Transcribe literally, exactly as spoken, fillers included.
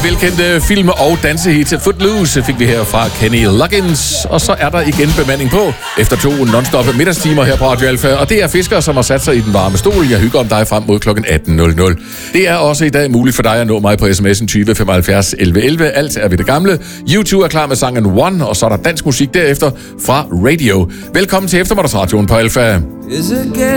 Det velkendte film- og dansehit Footloose fik vi her fra Kenny Loggins. Og så er der igen bemanding på efter to non-stop middagstimer her på Radio Alfa. Og det er Fisker, som har sat sig i den varme stol. Jeg hygger om dig frem mod klokken atten nul nul. Det er også i dag muligt for dig at nå mig på sms'en tyve femoghalvfjerds elleve elleve. Alt er ved det gamle. YouTube er klar med sangen One, og så er der dansk musik derefter fra Radio. Velkommen til eftermiddagsradioen på Alfa.